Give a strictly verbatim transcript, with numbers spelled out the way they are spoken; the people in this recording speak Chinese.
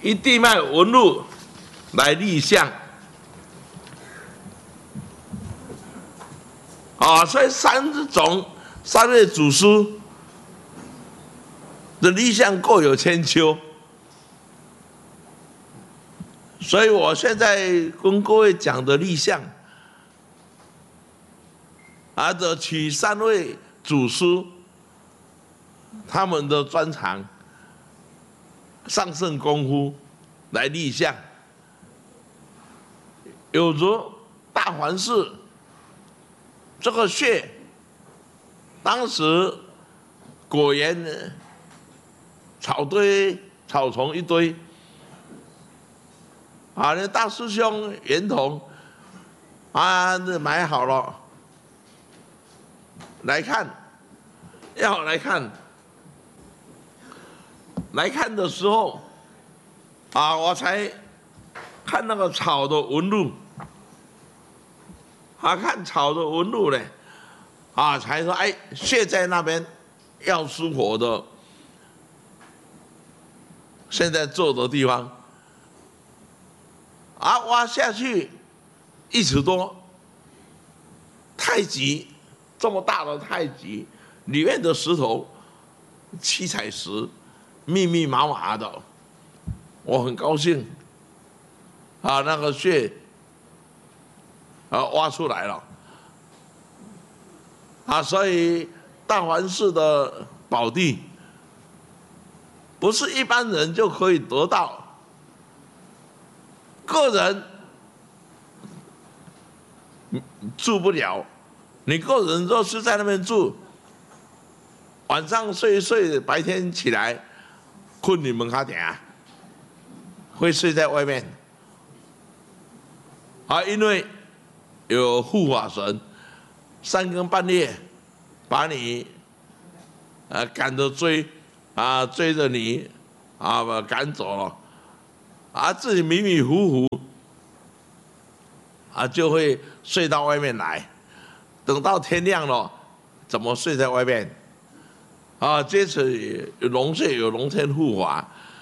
以地脉纹路来立项。啊，所以三种三位祖师的立项各有千秋。所以我现在跟各位讲的立项，啊，的取三位祖师他们的专长、上乘功夫来立项，有如大环寺这个穴，当时果园草堆草丛一堆。啊，那大师兄圆通啊，买好了，来看，要来看，来看的时候，啊，我才看那个草的纹路，啊，看草的纹路呢，啊，才说哎，穴在那边，要舒活的，现在坐的地方。啊，挖下去一尺多，太极这么大的太极，里面的石头七彩石，密密麻麻的，我很高兴。啊，那个穴啊挖出来了，啊，所以大环寺的宝地不是一般人就可以得到。个人住不了，你个人若是在那边住，晚上睡一睡，白天起来困你门卡点，会睡在外面。啊，因为有护法神，三更半夜把你呃赶着追，啊追着你啊赶走了。啊，自己迷迷糊糊，啊，就会睡到外面来。等到天亮了，怎么睡在外面？啊，这次有龙穴有龙天护法，